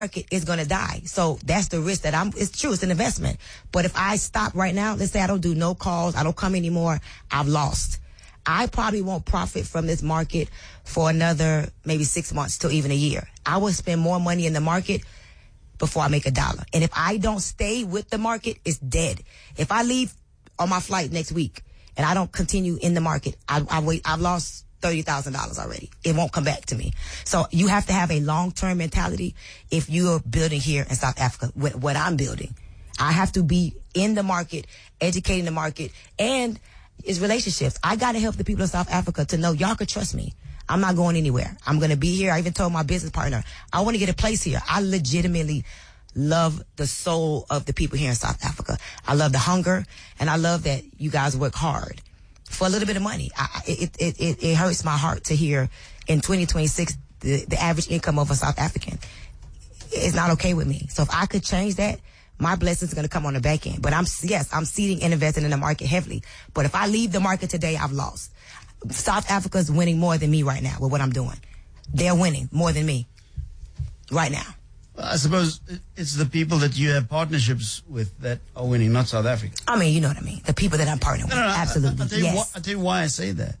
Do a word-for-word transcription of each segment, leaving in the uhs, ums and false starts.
market is going to die. So that's the risk that I'm, it's true, it's an investment. But if I stop right now, let's say I don't do no calls, I don't come anymore, I've lost. I probably won't profit from this market for another maybe six months to even a year. I will spend more money in the market before I make a dollar. And if I don't stay with the market, it's dead. If I leave on my flight next week and I don't continue in the market, I, I wait, I've lost thirty thousand dollars already. It won't come back to me. So you have to have a long-term mentality if you're building here in South Africa, what, what I'm building. I have to be in the market, educating the market, and it's relationships. I got to help the people of South Africa to know y'all could trust me. I'm not going anywhere. I'm going to be here. I even told my business partner, I want to get a place here. I legitimately love the soul of the people here in South Africa. I love the hunger, and I love that you guys work hard for a little bit of money. I, it, it, it, it hurts my heart to hear in twenty twenty-six, the, the average income of a South African is not okay with me. So if I could change that, my blessings are going to come on the back end. But I'm, yes, I'm seeding and investing in the market heavily. But if I leave the market today, I've lost. South Africa is winning more than me right now with what I'm doing. They're winning more than me right now. Well, I suppose it's the people that you have partnerships with that are winning, not South Africa. I mean, you know what I mean. The people that I'm partnering with. No, no, no, absolutely. I, I'll, tell you yes. why, I'll tell you why I say that.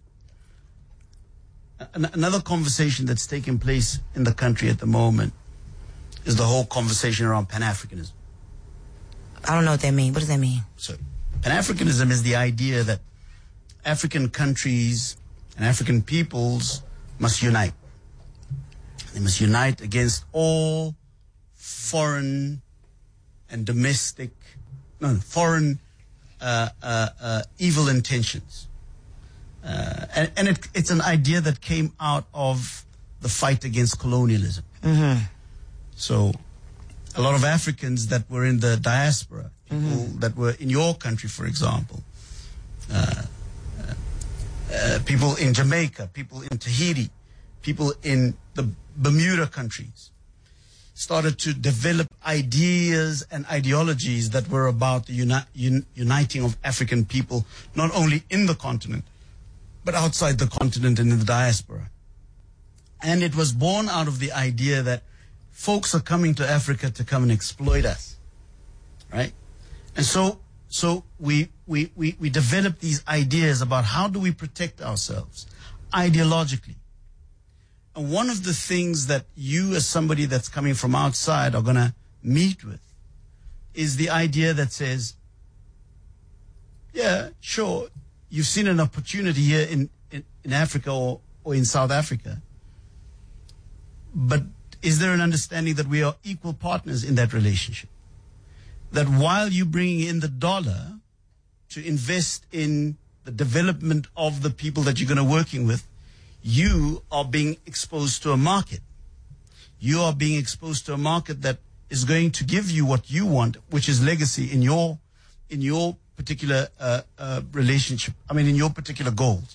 An- another conversation that's taking place in the country at the moment is the whole conversation around Pan-Africanism. I don't know what that means. What does that mean? So, Pan-Africanism is the idea that African countries and African peoples must unite. They must unite against all foreign and domestic, no, foreign uh, uh, uh, evil intentions. Uh, and and it, it's an idea that came out of the fight against colonialism. Mm-hmm. So, a lot of Africans that were in the diaspora, people mm-hmm. that were in your country, for example, uh, uh, uh, people in Jamaica, people in Tahiti, people in the Bermuda countries, started to develop ideas and ideologies that were about the uni- un- uniting of African people, not only in the continent, but outside the continent and in the diaspora. And it was born out of the idea that folks are coming to Africa to come and exploit us, right? And so, so we, we, we, we developed these ideas about how do we protect ourselves ideologically. And one of the things that you as somebody that's coming from outside are going to meet with is the idea that says, yeah, sure, you've seen an opportunity here in, in, in Africa or, or in South Africa, but is there an understanding that we are equal partners in that relationship? That while you bring in the dollar to invest in the development of the people that you're going to be working with, you are being exposed to a market. You are being exposed to a market that is going to give you what you want, which is legacy in your in your particular uh, uh, relationship. I mean, in your particular goals.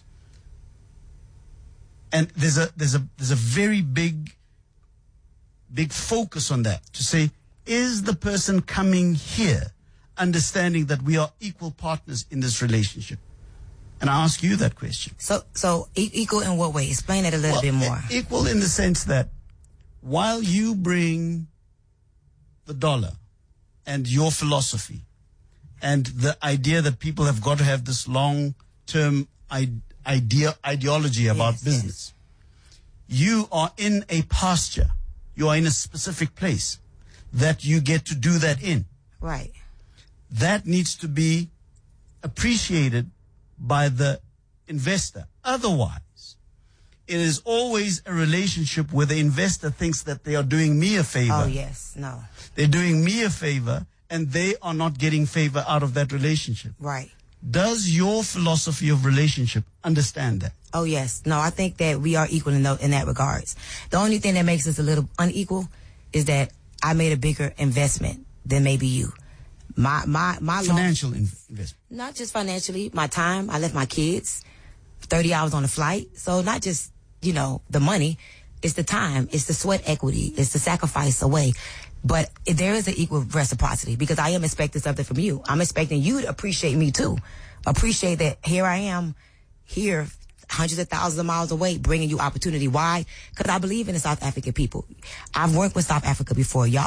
And there's a there's a there's a very big big focus on that to say, is the person coming here understanding that we are equal partners in this relationship? And I ask you that question. So, so e- equal in what way? Explain it a little well, bit more. E- equal in the sense that while you bring the dollar and your philosophy and the idea that people have got to have this long-term I- idea ideology about yes, business, yes. you are in a pasture. You are in a specific place that you get to do that in. Right. That needs to be appreciated by the investor. Otherwise, it is always a relationship where the investor thinks that they are doing me a favor. Oh, yes. No. They're doing me a favor, and they are not getting favor out of that relationship. Right. Does your philosophy of relationship understand that? Oh, yes. No, I think that we are equal in, the, in that regards. The only thing that makes us a little unequal is that I made a bigger investment than maybe you. My, my, my financial long, investment. Not just financially, my time. I left my kids thirty hours on a flight. So not just, you know, the money, it's the time, it's the sweat equity, it's the sacrifice away. But there is an equal reciprocity because I am expecting something from you. I'm expecting you to appreciate me too. Appreciate that here I am, here hundreds of thousands of miles away, bringing you opportunity. Why? Because I believe in the South African people. I've worked with South Africa before. Y'all